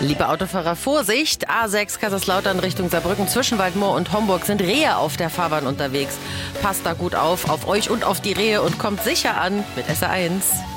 Liebe Autofahrer, Vorsicht! A6 Kaiserslautern Richtung Saarbrücken zwischen Waldmoor und Homburg sind Rehe auf der Fahrbahn unterwegs. Passt da gut auf euch und auf die Rehe und kommt sicher an mit SR1.